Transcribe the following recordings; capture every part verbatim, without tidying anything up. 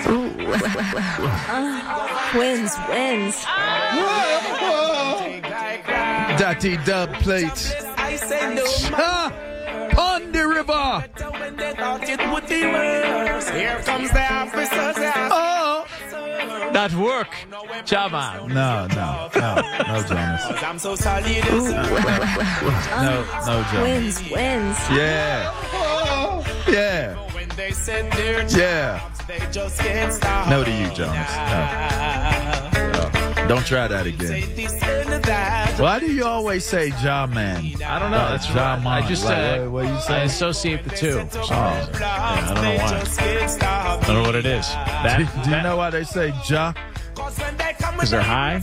uh, wins, wins. Dirty dub plate. Ah, Pond the river. Here comes the officers. Oh. That work, Chama. No, no, no, no, Jonas. I'm so sorry. No, no, Jonas. Wins, wins. Yeah. Yeah. When they said their Yeah. jobs, they just can't stop. No to you, Jonas. No. No. Don't try that again. Why do you always say Ja Man? I don't know. That's Ja right. Man. I just Like, uh, what, what you I say? associate the two. For some Oh. reason. Yeah, I don't know why. I don't know what it is. That, Do, do you that- know why they say Ja? Because they're high?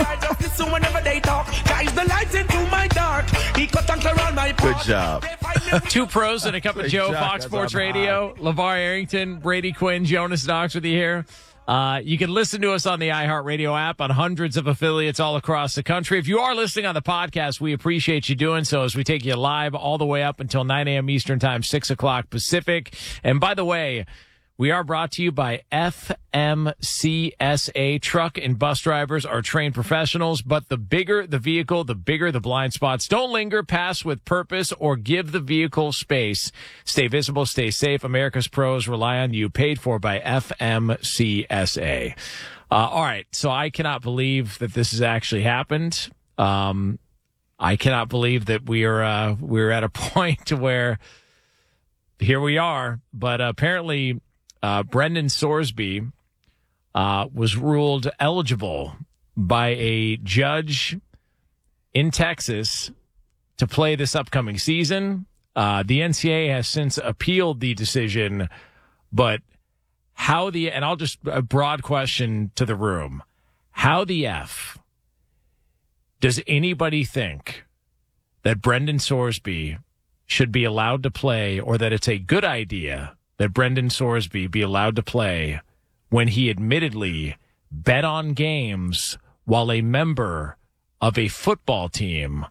Good job. Two pros and a cup of Great Joe, job, Fox guys. Sports I'm Radio. LeVar Arrington, Brady Quinn, Jonas Knox with you here. Uh, you can listen to us on the iHeartRadio app on hundreds of affiliates all across the country. If you are listening on the podcast, we appreciate you doing so as we take you live all the way up until nine a.m. Eastern Time, six o'clock Pacific. And by the way, we are brought to you by F M C S A. Truck and bus drivers are trained professionals, but the bigger the vehicle, the bigger the blind spots. Don't linger, pass with purpose, or give the vehicle space. Stay visible, stay safe. America's pros rely on you. Paid for by F M C S A. Uh, all right, so I cannot believe that this has actually happened. Um, I cannot believe that we are uh, we're at a point where here we are, but uh, apparently. Uh, Brendan Sorsby uh, was ruled eligible by a judge in Texas to play this upcoming season. Uh, the N C double A has since appealed the decision, but how the, and I'll just, a broad question to the room, how the F does anybody think that Brendan Sorsby should be allowed to play, or that it's a good idea that Brendan Sorsby be allowed to play when he admittedly bet on games while a member of a football team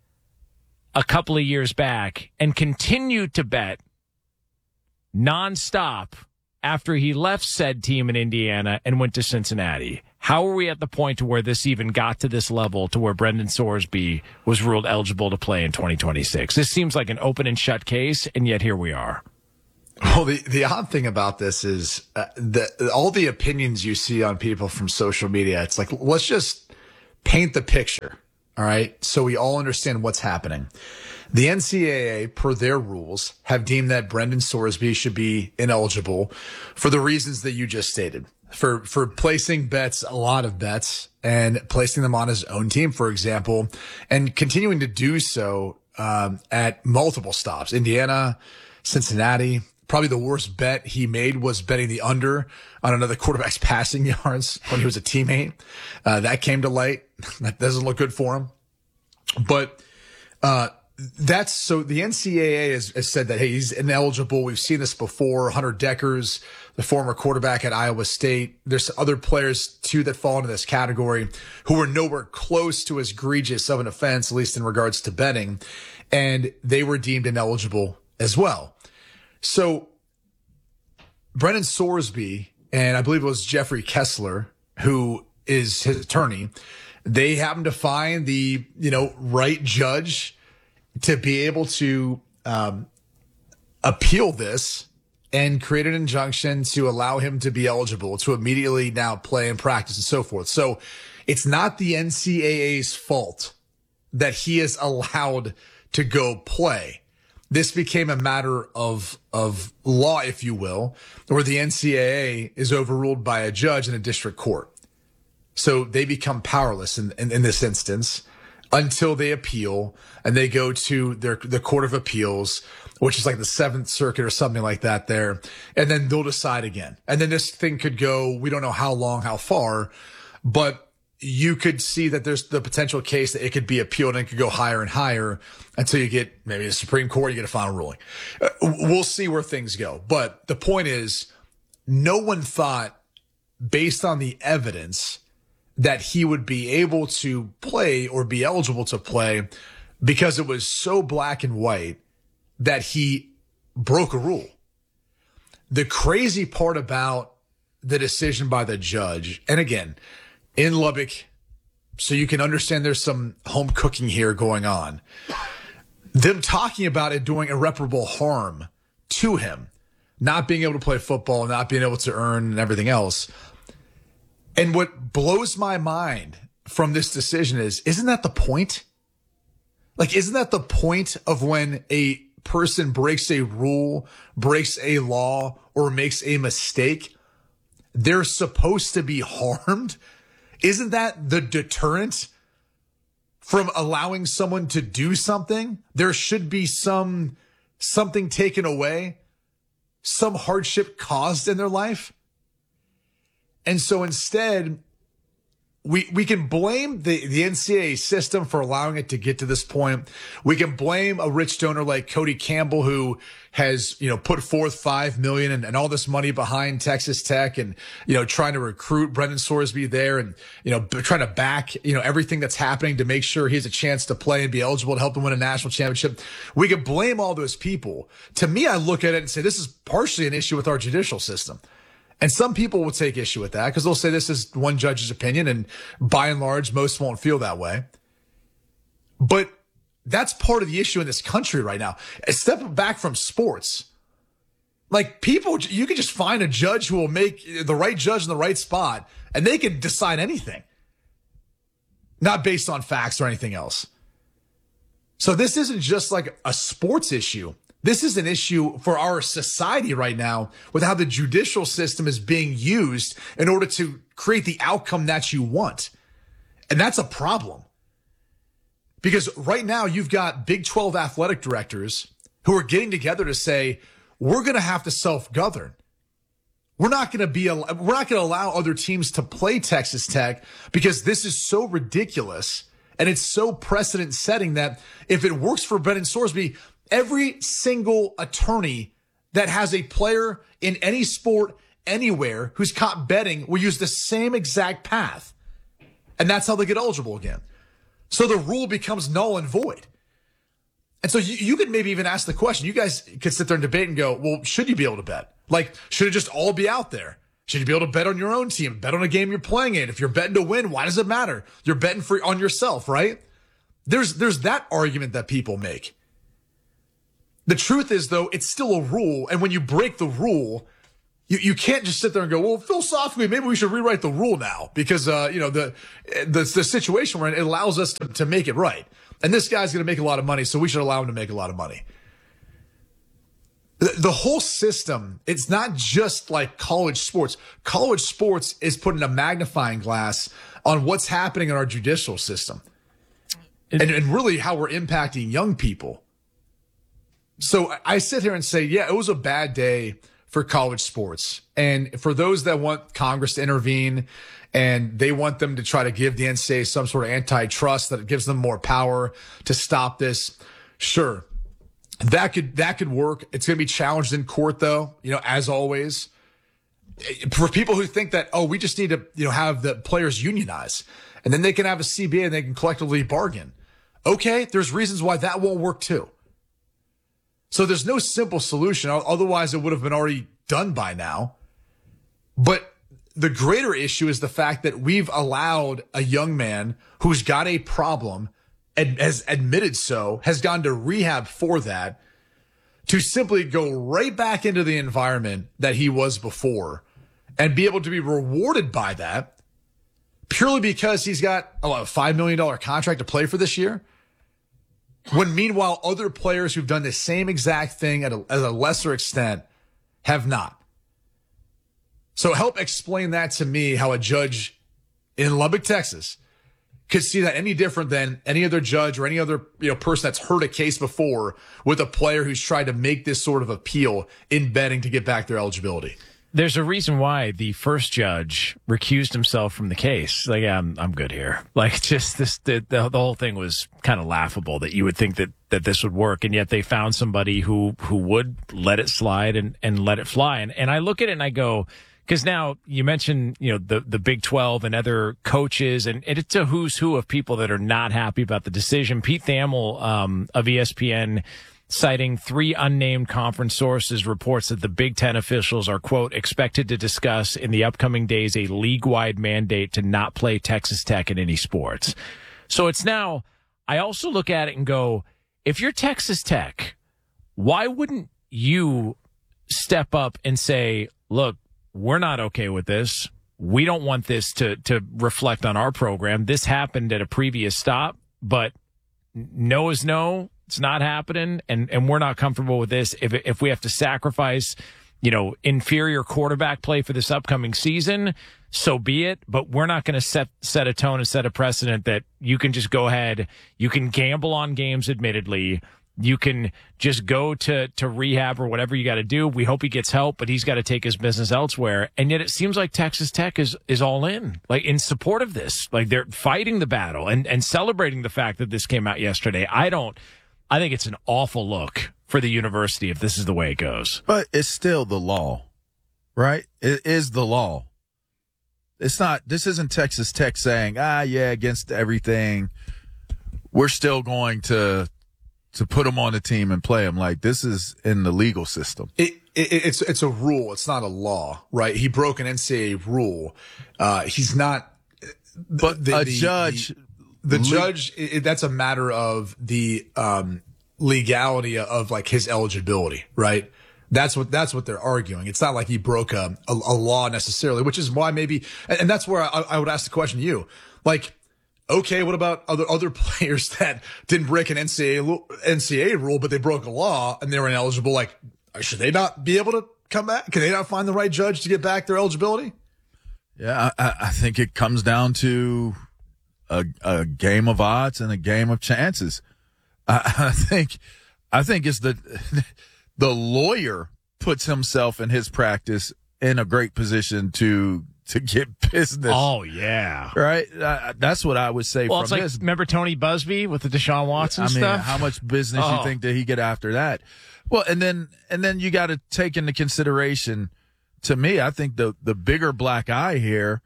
a couple of years back and continued to bet nonstop after he left said team in Indiana and went to Cincinnati? How are we at the point to where this even got to this level, to where Brendan Sorsby was ruled eligible to play in twenty twenty-six? This seems like an open and shut case, and yet here we are. Well, the, the odd thing about this is uh, the, all the opinions you see on people from social media, it's like, let's just paint the picture. All right. So we all understand what's happening. The N C double A, per their rules, have deemed that Brendan Sorsby should be ineligible for the reasons that you just stated, for, for placing bets, a lot of bets, and placing them on his own team, for example, and continuing to do so, um, at multiple stops, Indiana, Cincinnati. Probably the worst bet he made was betting the under on another quarterback's passing yards when he was a teammate. Uh, that came to light. That doesn't look good for him. But uh that's so the N C double A has, has said that, hey, he's ineligible. We've seen this before. Hunter Deckers, the former quarterback at Iowa State. There's other players, too, that fall into this category who were nowhere close to as egregious of an offense, at least in regards to betting, and they were deemed ineligible as well. So Brendan Sorsby, and I believe it was Jeffrey Kessler, who is his attorney, they happened to find the, you know, right judge to be able to um, appeal this and create an injunction to allow him to be eligible to immediately now play and practice and so forth. So it's not the N C double A's fault that he is allowed to go play. This became a matter of of law, if you will, where the N C double A is overruled by a judge in a district court. So they become powerless in, in, in this instance until they appeal and they go to their the Court of Appeals, which is like the Seventh Circuit or something like that there. And then they'll decide again. And then this thing could go, we don't know how long, how far, but you could see that there's the potential case that it could be appealed and it could go higher and higher until you get maybe the Supreme Court, you get a final ruling. Uh, we'll see where things go. But the point is, no one thought, based on the evidence, that he would be able to play or be eligible to play because it was so black and white that he broke a rule. The crazy part about the decision by the judge, and again, in Lubbock, so you can understand there's some home cooking here going on, them talking about it doing irreparable harm to him, not being able to play football, not being able to earn and everything else. And what blows my mind from this decision is, isn't that the point? Like, isn't that the point of when a person breaks a rule, breaks a law, or makes a mistake? They're supposed to be harmed. Isn't that the deterrent from allowing someone to do something? There should be some something taken away, some hardship caused in their life. And so instead, we we can blame the, the N C double A system for allowing it to get to this point. We can blame a rich donor like Cody Campbell, who has, you know, put forth five million dollars and, and all this money behind Texas Tech, and, you know, trying to recruit Brendan Sorsby there, and, you know, trying to back, you know, everything that's happening to make sure he has a chance to play and be eligible to help them win a national championship. We can blame all those people. To me, I look at it and say, this is partially an issue with our judicial system. And some people will take issue with that because they'll say this is one judge's opinion, and by and large, most won't feel that way. But that's part of the issue in this country right now. Step back from sports. Like, people, you can just find a judge who will make the right judge in the right spot, and they can decide anything, not based on facts or anything else. So this isn't just like a sports issue. This is an issue for our society right now with how the judicial system is being used in order to create the outcome that you want. And that's a problem. Because right now you've got Big twelve athletic directors who are getting together to say, we're going to have to self-govern. We're not going to be, we're not going to allow other teams to play Texas Tech because this is so ridiculous and it's so precedent setting that if it works for Brendan Sorsby, every single attorney that has a player in any sport anywhere who's caught betting will use the same exact path. And that's how they get eligible again. So the rule becomes null and void. And so you, you could maybe even ask the question. You guys could sit there and debate and go, well, should you be able to bet? Like, should it just all be out there? Should you be able to bet on your own team, bet on a game you're playing in? If you're betting to win, why does it matter? You're betting for on yourself, right? There's, there's that argument that people make. The truth is, though, it's still a rule. And when you break the rule, you, you can't just sit there and go, well, philosophically, maybe we should rewrite the rule now because, uh, you know, the, the, the situation we're in, it allows us to, to make it right. And this guy's going to make a lot of money, so we should allow him to make a lot of money. The, the whole system, it's not just like college sports. College sports is putting a magnifying glass on what's happening in our judicial system and, and really how we're impacting young people. So I sit here and say, yeah, it was a bad day for college sports. And for those that want Congress to intervene and they want them to try to give the N C double A some sort of antitrust that gives them more power to stop this, sure, that could that could work. It's going to be challenged in court, though, you know, as always. For people who think that, oh, we just need to, you know, have the players unionize and then they can have a C B A and they can collectively bargain. Okay, there's reasons why that won't work, too. So there's no simple solution. Otherwise, it would have been already done by now. But the greater issue is the fact that we've allowed a young man who's got a problem and has admitted so, has gone to rehab for that, to simply go right back into the environment that he was before and be able to be rewarded by that purely because he's got oh, a five million dollars contract to play for this year. When meanwhile, other players who've done the same exact thing at a, at a lesser extent have not. So help explain that to me, how a judge in Lubbock, Texas could see that any different than any other judge or any other, you know, person that's heard a case before with a player who's tried to make this sort of appeal in betting to get back their eligibility. There's a reason why the first judge recused himself from the case. Like, yeah, I'm, I'm good here. Like, just this, the, the, the whole thing was kind of laughable that you would think that, that this would work. And yet they found somebody who, who would let it slide and, and let it fly. And, and I look at it and I go, because now you mentioned, you know, the, the Big twelve and other coaches, and, and it's a who's who of people that are not happy about the decision. Pete Thamel, um, of E S P N citing three unnamed conference sources, reports that the Big Ten officials are, quote, expected to discuss in the upcoming days a league-wide mandate to not play Texas Tech in any sports. So it's now, I also look at it and go, if you're Texas Tech, why wouldn't you step up and say, look, we're not okay with this. We don't want this to, to reflect on our program. This happened at a previous stop, but no is no. It's not happening, and, and we're not comfortable with this. If if we have to sacrifice, you know, inferior quarterback play for this upcoming season, so be it. But we're not going to set set a tone and set a precedent that you can just go ahead. You can gamble on games, admittedly. You can just go to, to rehab or whatever you got to do. We hope he gets help, but he's got to take his business elsewhere. And yet it seems like Texas Tech is, is all in, like in support of this. Like they're fighting the battle and, and celebrating the fact that this came out yesterday. I don't, I think it's an awful look for the university if this is the way it goes. But it's still the law, right? It is the law. It's not, this isn't Texas Tech saying, ah, yeah, against everything. We're still going to, to put him on the team and play him. Like, this is in the legal system. It, it, it's it's a rule. It's not a law, right? He broke an N C double A rule. Uh, he's not. But the, a the, judge, the, the le- judge. It, that's a matter of the um, legality of like his eligibility, right? That's what that's what they're arguing. It's not like he broke a a, a law necessarily, which is why maybe. And, and that's where I, I would ask the question to you, like. Okay, what about other other players that didn't break an N C double A rule, but they broke a law and they were ineligible? Like, should they not be able to come back? Can they not find the right judge to get back their eligibility? Yeah, I, I think it comes down to a, a game of odds and a game of chances. I, I think, I think it's the the lawyer puts himself in his practice in a great position to. To get business. Oh, yeah. Right? Uh, that's what I would say well, from it's like, this. Remember Tony Busby with the Deshaun Watson I mean, stuff? how much business oh. you think that he get after that? Well, and then and then you got to take into consideration, to me, I think the, the bigger black eye here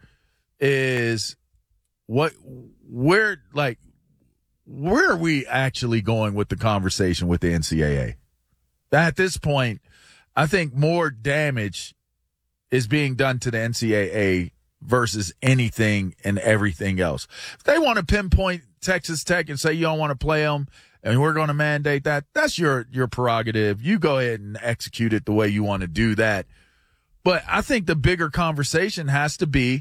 is what, where, like, where are we actually going with the conversation with the N C double A? At this point, I think more damage is being done to the N C double A versus anything and everything else. If they want to pinpoint Texas Tech and say you don't want to play them and we're going to mandate that, that's your, your prerogative. You go ahead and execute it the way you want to do that. But I think the bigger conversation has to be,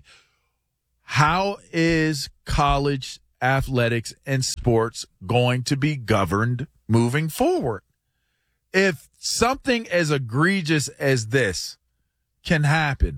how is college athletics and sports going to be governed moving forward? If something as egregious as this can happen,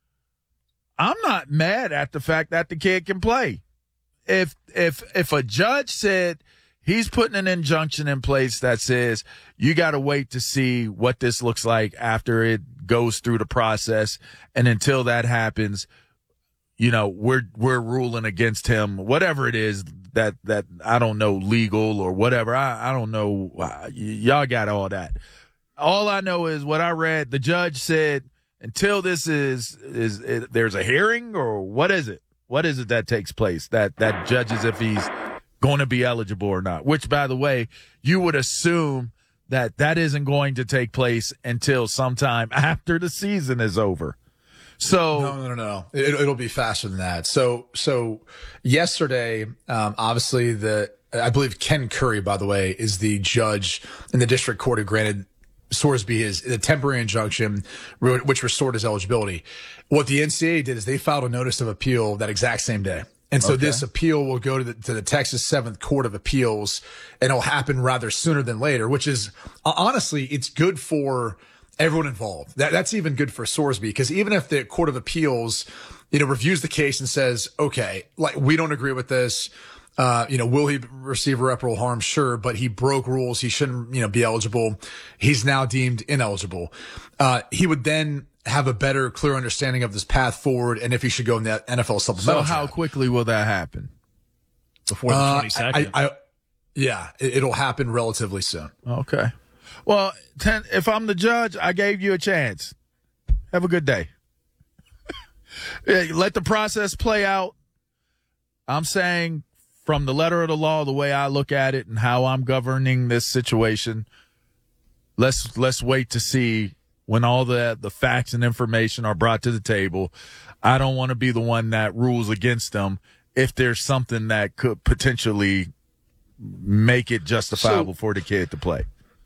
I'm not mad at the fact that the kid can play. If if if a judge said he's putting an injunction in place that says you got to wait to see what this looks like after it goes through the process, and until that happens, you know, we're we're ruling against him, whatever it is that that I don't know, legal or whatever. I I don't know. Y- y'all got all that. All I know is what I read. The judge said, until this is, is, is, there's a hearing, or what is it? What is it that takes place that, that judges if he's going to be eligible or not? Which, by the way, you would assume that that isn't going to take place until sometime after the season is over. So no, no, no, no. It, it'll be faster than that. So, so yesterday, um, obviously the, I believe Ken Curry, by the way, is the judge in the district court who granted Sorsby his the temporary injunction, which restored his eligibility. What the N C double A did is they filed a notice of appeal that exact same day. And so okay. This appeal will go to the, to the Texas Seventh Court of Appeals, and it'll happen rather sooner than later, which is uh, honestly, it's good for everyone involved. That, that's even good for Sorsby, because even if the Court of Appeals, you know, reviews the case and says, okay, like, we don't agree with this. Uh, you know, will he receive irreparable harm? Sure, but he broke rules. He shouldn't, you know, be eligible. He's now deemed ineligible. Uh, he would then have a better, clear understanding of this path forward and if he should go in that N F L supplemental. So how draft. quickly will that happen? Before the twenty-second? Uh, I, I, yeah, it, it'll happen relatively soon. Okay. Well, ten, if I'm the judge, I gave you a chance. Have a good day. Let the process play out. I'm saying, from the letter of the law, the way I look at it and how I'm governing this situation, let's let's wait to see when all the the facts and information are brought to the table. I don't want to be the one that rules against them if there's something that could potentially make it justifiable So- for the kid to play.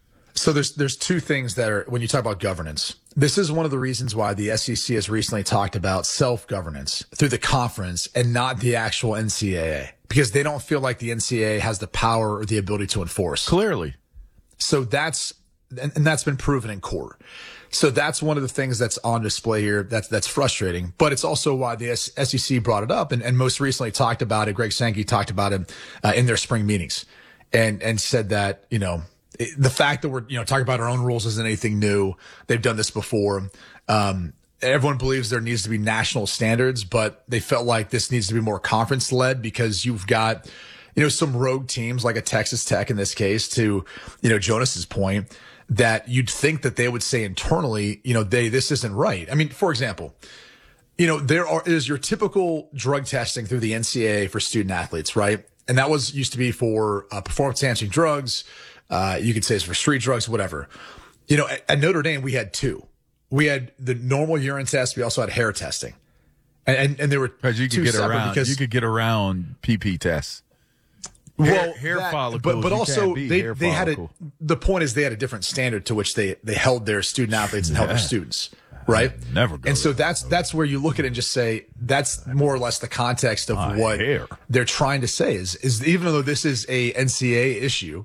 So there's there's two things that are, when you talk about governance, this is one of the reasons why the S E C has recently talked about self-governance through the conference and not the actual N C double A, because they don't feel like the N C double A has the power or the ability to enforce. Clearly. So that's, and, and that's been proven in court. So that's one of the things that's on display here. That's, that's frustrating, but it's also why the S E C brought it up and, and most recently talked about it. Greg Sankey talked about it uh, in their spring meetings and, and said that, you know, it, the fact that we're, you know, talking about our own rules isn't anything new. They've done this before. Um, everyone believes there needs to be national standards, but they felt like this needs to be more conference led because you've got, you know, some rogue teams like a Texas Tech in this case, to, you know, Jonas's point, that you'd think that they would say internally, you know, they, this isn't right. I mean, for example, you know, there are, is your typical drug testing through the N C double A for student athletes, right? And that was used to be for uh, performance enhancing drugs. Uh, you could say it's for street drugs, whatever. You know, at, at Notre Dame, we had two. We had the normal urine test. We also had hair testing. And, and, and there were Because you could two get separate around, because, you could get around P P tests. well, hair, hair that- follicles, but, but you also can't be they, hair they had a, follicle. the point is they had a different standard to which they, they held their student athletes and held their Yeah. students. Right. Never go And to so that. that's, that's where you look at it and just say, that's more or less the context of My what hair. they're trying to say is, is even though this is a N C double A issue,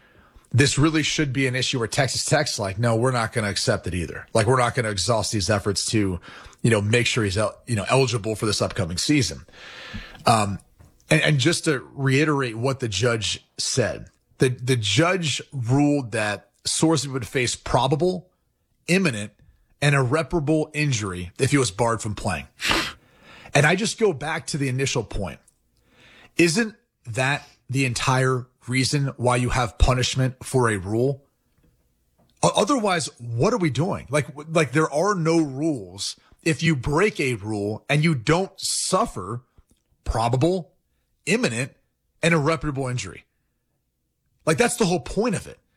this really should be an issue where Texas Tech's like, no, we're not going to accept it either. Like, we're not going to exhaust these efforts to, you know, make sure he's, el- you know, eligible for this upcoming season. Um, and, and just to reiterate what the judge said, the, the judge ruled that Sorsby would face probable, imminent, and irreparable injury if he was barred from playing. And I just go back to the initial point. Isn't that the entire reason why you have punishment for a rule? O- Otherwise, what are we doing? Like, like there are no rules. If you break a rule and you don't suffer probable, imminent, and irreparable injury. Like, that's the whole point of it.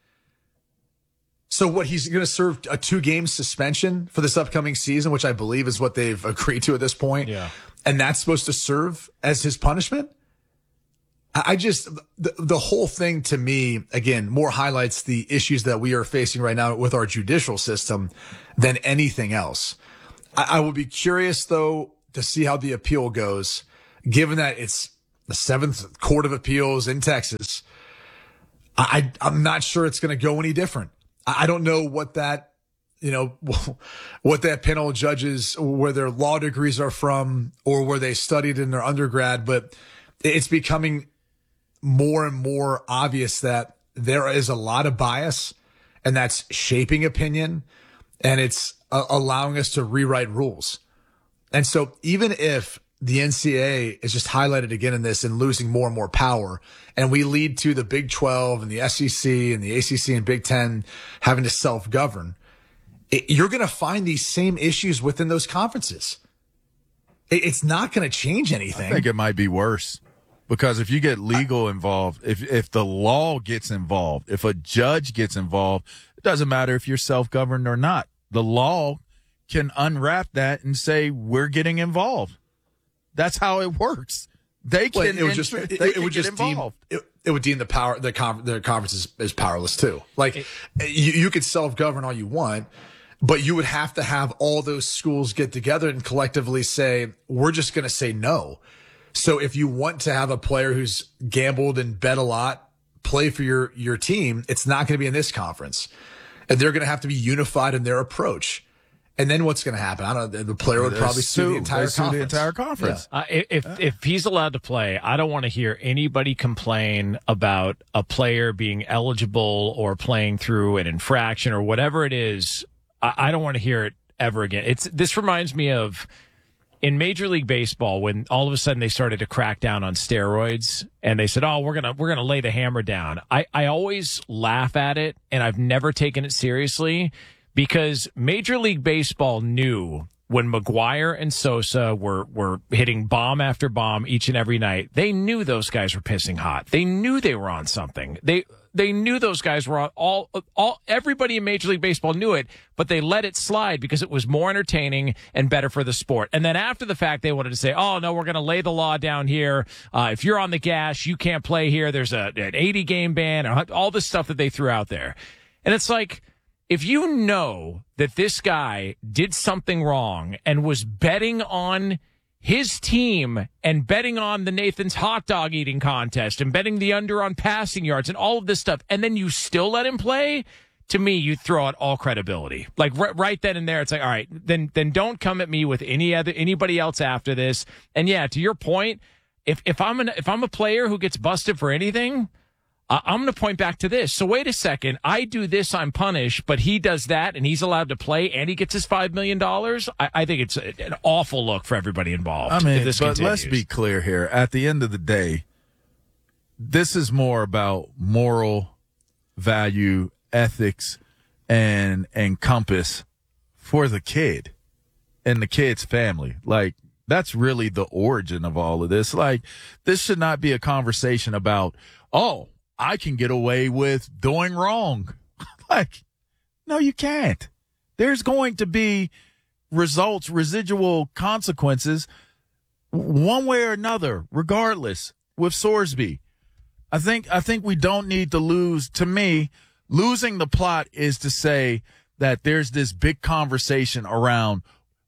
So what, he's going to serve a two game suspension for this upcoming season, which I believe is what they've agreed to at this point. Yeah. And that's supposed to serve as his punishment. I I just, the, the whole thing to me, again, more highlights the issues that we are facing right now with our judicial system than anything else. I, I would be curious though to see how the appeal goes, given that it's the seventh court of appeals in Texas. I, I'm not sure it's going to go any different. I don't know what that, you know, what that panel of judges, where their law degrees are from or where they studied in their undergrad, but it's becoming more and more obvious that there is a lot of bias and that's shaping opinion and it's uh, allowing us to rewrite rules. And so even if the N C double A is just highlighted again in this and losing more and more power, and we lead to the Big twelve and the S E C and the A C C and Big ten having to self-govern, it, you're going to find these same issues within those conferences. It, it's not going to change anything. I think it might be worse because if you get legal involved, if if the law gets involved, if a judge gets involved, it doesn't matter if you're self-governed or not. The law can unwrap that and say, we're getting involved. That's how it works. They Well, can. it would just, they it, it can would get just deem, involved. it, it would deem the power, the, con- the conference is, is powerless too. Like you, you could self-govern all you want, but you would have to have all those schools get together and collectively say, we're just going to say no. So if you want to have a player who's gambled and bet a lot, play for your, your team, it's not going to be in this conference. And they're going to have to be unified in their approach. And then what's going to happen? I don't know. The player would probably sue the entire They sue conference. the entire conference. Uh, if if he's allowed to play, I don't want to hear anybody complain about a player being eligible or playing through an infraction or whatever it is. I, I don't want to hear it ever again. It's this reminds me of in Major League Baseball when all of a sudden they started to crack down on steroids and they said, "Oh, we're gonna we're gonna lay the hammer down." I I always laugh at it and I've never taken it seriously. Because Major League Baseball knew when McGwire and Sosa were, were hitting bomb after bomb each and every night, they knew those guys were pissing hot. They knew they were on something. They they knew those guys were all, all, everybody in Major League Baseball knew it, but they let it slide because it was more entertaining and better for the sport. And then after the fact, they wanted to say, oh, no, we're going to lay the law down here. Uh, if you're on the gas, you can't play here. There's a, an eighty game ban, all this stuff that they threw out there. And it's like, if you know that this guy did something wrong and was betting on his team and betting on the Nathan's hot dog eating contest and betting the under on passing yards and all of this stuff, and then you still let him play, to me, you throw out all credibility. Like r- right then and there, it's like, all right, then then don't come at me with any other anybody else after this. And yeah, to your point, if if I'm an if I'm a player who gets busted for anything, uh, I'm going to point back to this. So wait a second, I do this, I'm punished, but he does that, and he's allowed to play, and he gets his five million dollars. I, I think it's a, an awful look for everybody involved. I mean, if this but continues. let's be clear here. At the end of the day, this is more about moral value, ethics, and and compass for the kid and the kid's family. Like, that's really the origin of all of this. Like, this should not be a conversation about, oh, I can get away with doing wrong. Like, no, you can't. There's going to be results, residual consequences, one way or another, regardless, with Sorsby. I think, I think we don't need to lose. To me, losing the plot is to say that there's this big conversation around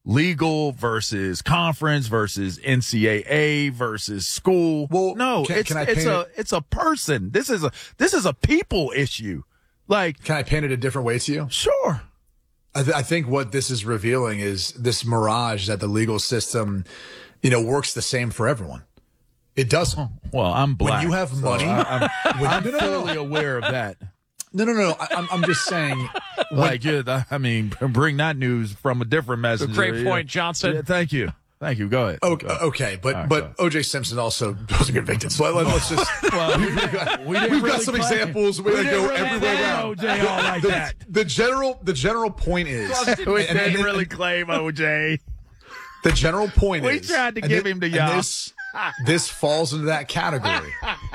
legal versus conference versus N C double A versus school. Well, no, can- it's can I it's paint a it- it's a person. This is a this is a people issue. Like, Can I paint it a different way to you? sure, I, th- I think what this is revealing is this mirage that the legal system, you know, works the same for everyone. It doesn't. well, I'm black. When you have so money, I, I'm, when- I'm no, no, no, no. fully aware of that. No, no, no. I, I'm, I'm just saying. Like, yeah, I mean, bring that news from a different messenger. Great Yeah. point, Johnson. Yeah, thank you. Thank you. Go ahead. Okay, Go ahead. okay, but All right, but go O J Simpson also wasn't convicted. So let, let's just. Well, we, we've got, we didn't we've really got some claim- examples. We're we gonna didn't go really everywhere claim around. O J all like the, that. The general the general point is. We and- didn't and- really claim O J. The general point We is. tried to and give thi- him to and y'all. This, this falls into that category.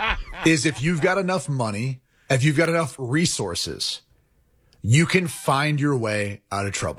Is if you've got enough money, if you've got enough resources, you can find your way out of trouble.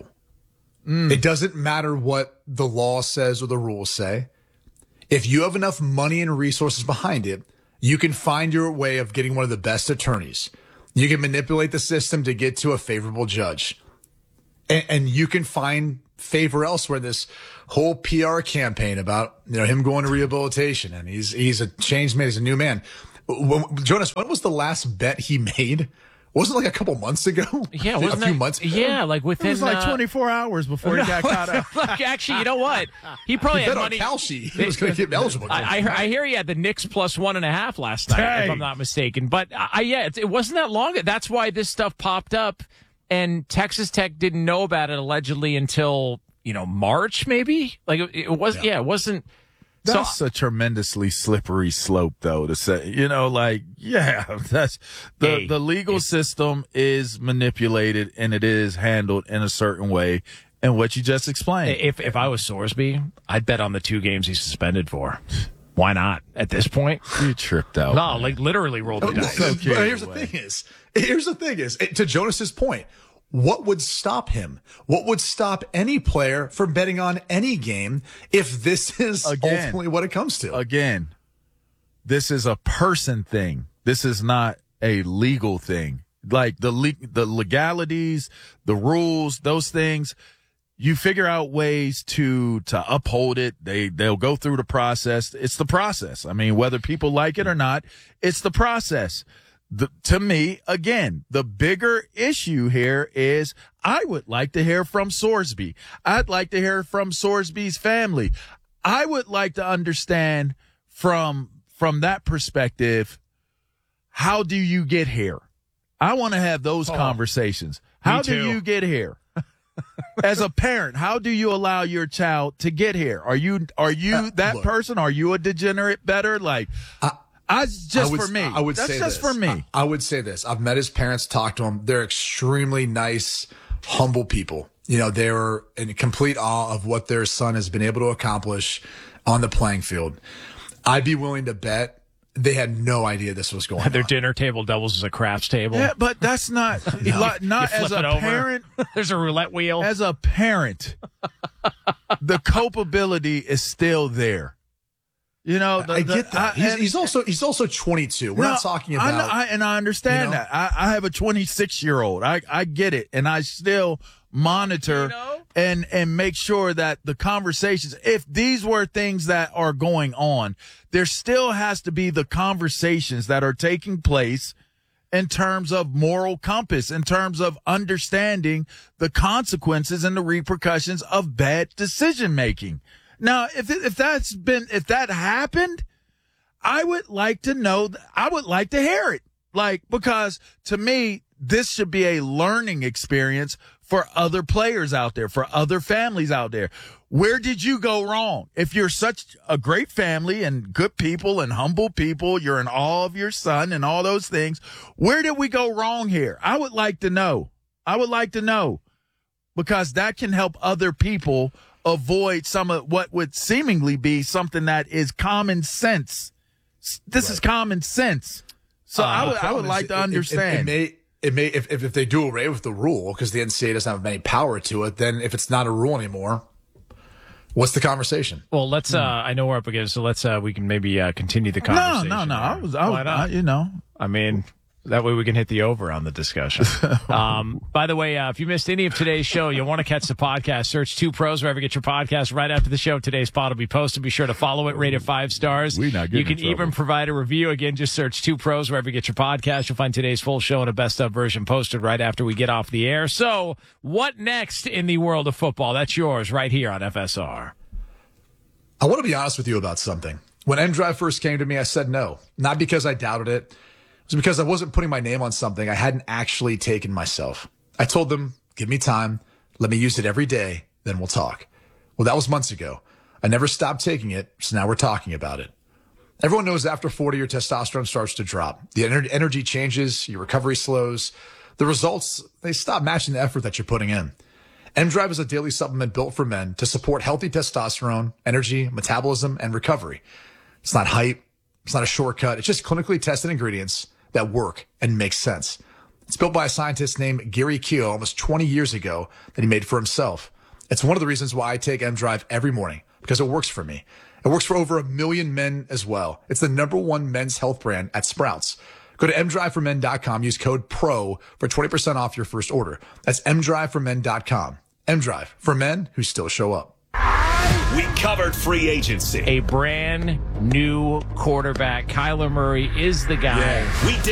Mm. It doesn't matter what the law says or the rules say. If you have enough money and resources behind it, you can find your way of getting one of the best attorneys. You can manipulate the system to get to a favorable judge. And, and you can find favor elsewhere. This whole P R campaign about, you know, him going to rehabilitation, and he's, he's a changed man. He's a new man. When, Jonas, when was the last bet he made? Wasn't it like a couple months ago? Yeah, a wasn't few that, months ago? Yeah, like It within was like uh, twenty-four hours before he got caught up. like, actually, you know what? He probably He had bet on money. Kalshi. He was going to get eligible. I, I, I hear he had the Knicks plus one and a half last night, if Dang. I'm not mistaken. But I, yeah, it, it wasn't that long. That's why this stuff popped up, and Texas Tech didn't know about it allegedly until you know March, maybe. Like it, it was. Yeah. yeah, it wasn't. That's so, a tremendously slippery slope, though, to say, you know, like, yeah, that's the, Hey, the legal it- system is manipulated and it is handled in a certain way. And what you just explained. if if I was Sorsby, I'd bet on the two games he's suspended for. Why not at this point? You tripped out. No, like literally rolled the dice. so But carried here's the away. thing is, here's the thing is, to Jonas's point, what would stop him? What would stop any player from betting on any game if this is Again. ultimately what it comes to? Again, this is a person thing. This is not a legal thing. Like the le- the legalities, the rules, those things, you figure out ways to to uphold it. They they'll go through the process. It's the process. I mean, whether people like it or not, it's the process. The, to me, again, the bigger issue here is I would like to hear from Sorsby. I'd like to hear from Sorsby's family. I would like to understand from from that perspective, how do you get here? I want to have those conversations. How do too. you get here? As a parent, how do you allow your child to get here? Are you are you Uh, that look. person? Are you a degenerate better? Like, I, I just I would, for me. I would That's say just this. for me. I, I would say this. I've met his parents, talked to them. They're extremely nice, humble people. You know, they were in complete awe of what their son has been able to accomplish on the playing field. I'd be willing to bet they had no idea this was going Their on. dinner table doubles as a craps table. Yeah, but that's not like, not You as flip a it over. parent. There's a roulette wheel. As a parent, the culpability is still there. You know, the, I the- get that. I- he's, and- he's also he's also twenty-two. We're No, not talking I about. know, I, and I understand you know? that. I, I have a twenty-six year old. I, I get it, and I still monitor You know? and and make sure that the conversations. If these were things that are going on, there still has to be the conversations that are taking place in terms of moral compass, in terms of understanding the consequences and the repercussions of bad decision making. Now, if if that's been if that happened, I would like to know. I would like to hear it, like because to me, this should be a learning experience for other players out there, for other families out there. Where did you go wrong? If you're such a great family and good people and humble people, you're in awe of your son and all those things. Where did we go wrong here? I would like to know. I would like to know because that can help other people avoid some of what would seemingly be something that is common sense. This is common sense. So Uh, I would, I problem would is like it- to it- understand. It, it may, it may, if, if if they do away with the rule because the N C A A doesn't have any power to it, then if it's not a rule anymore, what's the conversation? Well, let's. Uh, I know we're up against, so let's. Uh, we can maybe uh, continue the no, conversation. no, no. I here. was, I Why was, not? I, you know, I mean, that way we can hit the over on the discussion. um, by the way, uh, if you missed any of today's show, you'll want to catch the podcast. Search Two Pros wherever you get your podcast. Right after the show, today's pod will be posted. Be sure to follow it, rate it five stars. We not getting you can in trouble. even provide a review. Again, just search Two Pros wherever you get your podcast. You'll find today's full show and a best of version posted right after we get off the air. So, what next in the world of football? That's yours right here on F S R. I want to be honest with you about something. When M Drive first came to me, I said no, not because I doubted it. It was because I wasn't putting my name on something I hadn't actually taken myself. I told them, give me time. Let me use it every day. Then we'll talk. Well, that was months ago. I never stopped taking it. So now we're talking about it. Everyone knows after forty, your testosterone starts to drop. The ener- energy changes. Your recovery slows. The results, they stop matching the effort that you're putting in. M Drive is a daily supplement built for men to support healthy testosterone, energy, metabolism, and recovery. It's not hype. It's not a shortcut. It's just clinically tested ingredients that work and make sense. It's built by a scientist named Gary Keogh almost twenty years ago that he made for himself. It's one of the reasons why I take M Drive every morning because it works for me. It works for over a million men as well. It's the number one men's health brand at Sprouts. Go to m drive for men dot com. Use code PRO for twenty percent off your first order. That's m drive for men dot com. M-Drive for men who still show up. We covered free agency. A brand new quarterback. Kyler Murray is the guy. We did.